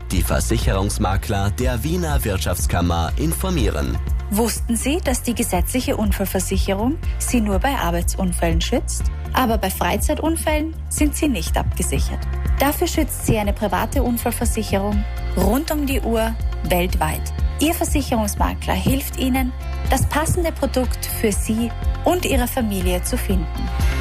Die Versicherungsmakler der Wiener Wirtschaftskammer informieren. Wussten Sie, dass die gesetzliche Unfallversicherung Sie nur bei Arbeitsunfällen schützt? Aber bei Freizeitunfällen sind Sie nicht abgesichert. Dafür schützt Sie eine private Unfallversicherung rund um die Uhr, weltweit. Ihr Versicherungsmakler hilft Ihnen, das passende Produkt für Sie und Ihre Familie zu finden.